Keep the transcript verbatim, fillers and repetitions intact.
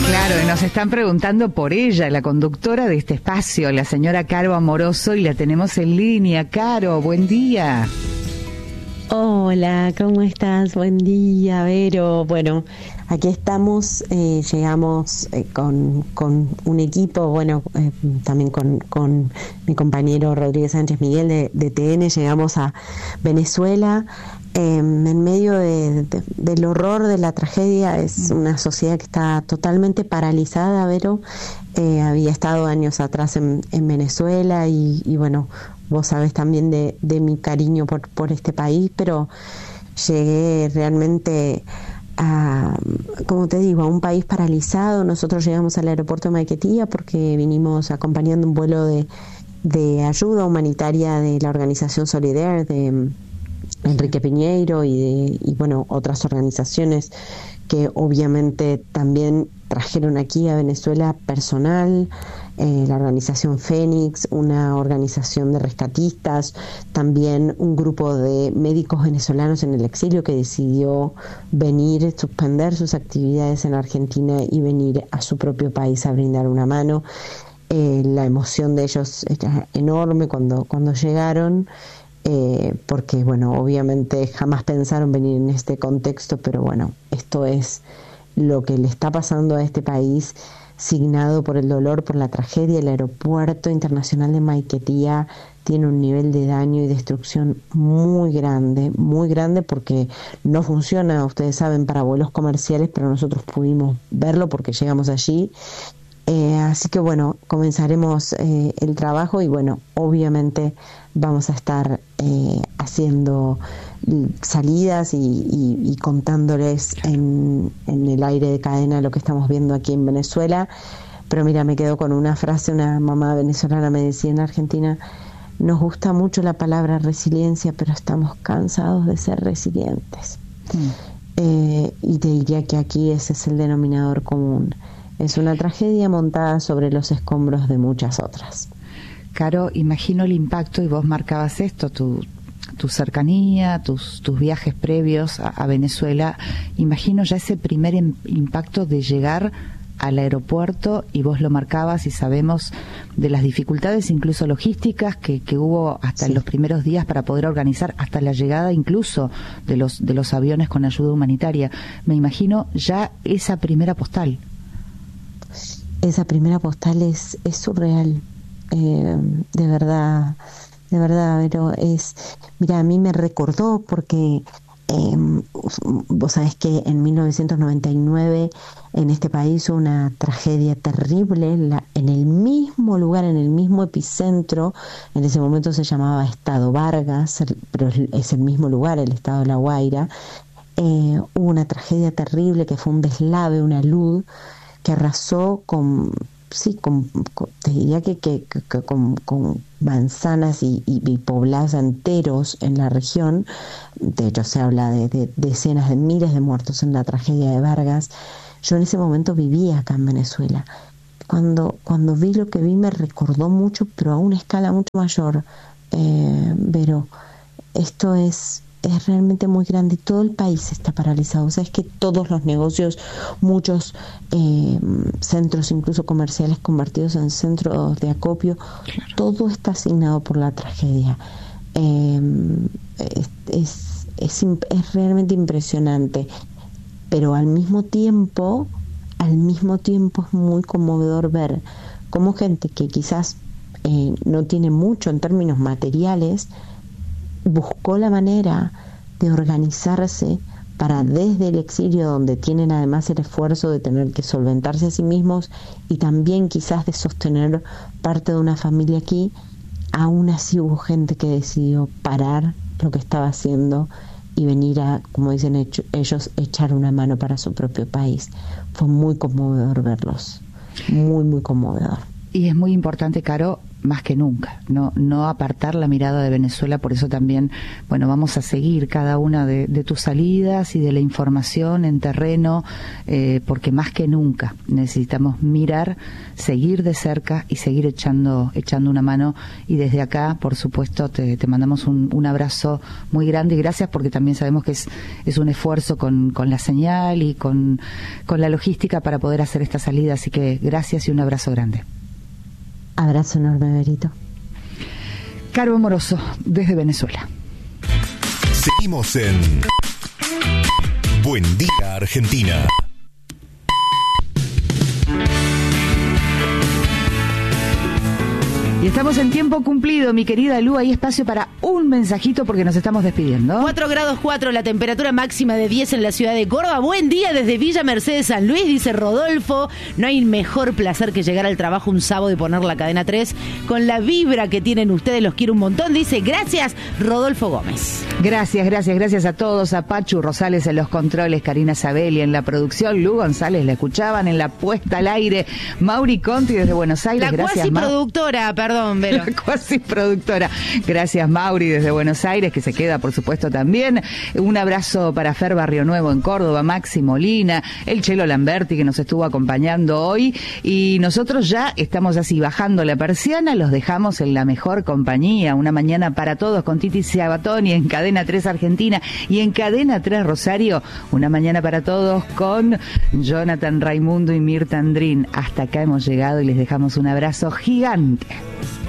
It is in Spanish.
Claro, y nos están preguntando por ella, la conductora de este espacio, la señora Caro Amoroso, y la tenemos en línea. Caro, buen día. Hola, ¿cómo estás? Buen día, Vero. Bueno, aquí estamos, eh, llegamos eh, con, con un equipo, bueno, eh, también con, con mi compañero Rodríguez Sánchez Miguel de, de T N, llegamos a Venezuela. Eh, en medio de, de, del horror de la tragedia. Es una sociedad que está totalmente paralizada, Vero. Eh, había estado años atrás en, en Venezuela y, y bueno, vos sabés también de, de mi cariño por, por este país, pero llegué realmente a, como te digo, a un país paralizado. Nosotros llegamos al aeropuerto de Maiquetía porque vinimos acompañando un vuelo de, de ayuda humanitaria de la organización Solidaire, de Enrique Piñeiro y, de, y bueno, otras organizaciones que obviamente también trajeron aquí a Venezuela personal, eh, la organización Fénix, una organización de rescatistas, también un grupo de médicos venezolanos en el exilio que decidió venir, suspender sus actividades en Argentina y venir a su propio país a brindar una mano. Eh, la emoción de ellos era enorme cuando, cuando llegaron. Eh, porque, bueno, obviamente jamás pensaron venir en este contexto, pero bueno, esto es lo que le está pasando a este país, signado por el dolor, por la tragedia. El aeropuerto internacional de Maiquetía tiene un nivel de daño y destrucción muy grande, muy grande, porque no funciona, ustedes saben, para vuelos comerciales, pero nosotros pudimos verlo porque llegamos allí. Eh, así que bueno, comenzaremos eh, el trabajo y bueno, obviamente vamos a estar eh, haciendo salidas y, y, y contándoles en, en el aire de cadena lo que estamos viendo aquí en Venezuela. Pero mira, me quedo con una frase, una mamá venezolana me decía en Argentina: nos gusta mucho la palabra resiliencia, pero estamos cansados de ser resilientes. Mm. Eh, y te diría que aquí ese es el denominador común. Es una tragedia montada sobre los escombros de muchas otras. Caro, imagino el impacto, y vos marcabas esto, tu, tu cercanía, tus, tus viajes previos a, a Venezuela. Imagino ya ese primer em, impacto de llegar al aeropuerto, y vos lo marcabas y sabemos de las dificultades incluso logísticas que, que hubo hasta sí. en los primeros días para poder organizar hasta la llegada incluso de los, de los aviones con ayuda humanitaria. Me imagino ya esa primera postal. Esa primera postal es, es surreal, eh, de verdad, de verdad, pero es, mira, a mí me recordó porque eh, vos sabés que en mil novecientos noventa y nueve en este país hubo una tragedia terrible en, la, en el mismo lugar, en el mismo epicentro. En ese momento se llamaba Estado Vargas, pero es el mismo lugar, el Estado de La Guaira. Eh, hubo una tragedia terrible que fue un deslave, una luz que arrasó con, sí, con, con te diría que, que, que, que con, con manzanas y, y, y poblados enteros en la región. De hecho, se habla de, de decenas de miles de muertos en la tragedia de Vargas. Yo en ese momento vivía acá en Venezuela. Cuando, cuando vi lo que vi me recordó mucho, pero a una escala mucho mayor. Eh, pero esto es... es realmente muy grande y todo el país está paralizado. O sea, es que todos los negocios, muchos eh, centros incluso comerciales convertidos en centros de acopio, claro. Todo está asignado por la tragedia. Eh, es, es, es, es realmente impresionante, pero al mismo tiempo, al mismo tiempo es muy conmovedor ver cómo gente que quizás eh, no tiene mucho en términos materiales, buscó la manera de organizarse para, desde el exilio, donde tienen además el esfuerzo de tener que solventarse a sí mismos y también quizás de sostener parte de una familia aquí, aún así hubo gente que decidió parar lo que estaba haciendo y venir a, como dicen ellos, echar una mano para su propio país. Fue muy conmovedor verlos, muy, muy conmovedor. Y es muy importante, Caro, más que nunca, no, no apartar la mirada de Venezuela. Por eso también, bueno, vamos a seguir cada una de, de tus salidas y de la información en terreno, eh, porque más que nunca necesitamos mirar, seguir de cerca y seguir echando, echando una mano. Y desde acá, por supuesto, te, te mandamos un, un abrazo muy grande y gracias, porque también sabemos que es, es un esfuerzo con, con la señal y con, con la logística para poder hacer esta salida. Así que gracias y un abrazo grande. Abrazo enorme, Berito. Caro Moroso, desde Venezuela. Seguimos en Buen Día Argentina. Y estamos en tiempo cumplido, mi querida Lu. Hay espacio para un mensajito porque nos estamos despidiendo. cuatro grados cuatro, la temperatura máxima de diez en la ciudad de Córdoba. Buen día desde Villa Mercedes, San Luis, dice Rodolfo. No hay mejor placer que llegar al trabajo un sábado y poner la cadena tres con la vibra que tienen ustedes. Los quiero un montón. Dice, gracias, Rodolfo Gómez. Gracias, gracias, gracias a todos. A Pachu Rosales en los controles, Karina Sabelli en la producción, Lu González la escuchaban en la puesta al aire, Mauri Conti desde Buenos Aires. La gracias, cuasi productora, perdón. Vero. La cuasi productora. Gracias, Mauri, desde Buenos Aires, que se queda, por supuesto, también. Un abrazo para Fer Barrio Nuevo en Córdoba, Maxi Molina, el Chelo Lamberti, que nos estuvo acompañando hoy. Y nosotros ya estamos así, bajando la persiana, los dejamos en la mejor compañía. Una mañana para todos con Titi Sabatoni en Cadena tres Argentina y en Cadena tres Rosario. Una mañana para todos con Jonathan Raimundo y Mirta Andrín. Hasta acá hemos llegado y les dejamos un abrazo gigante.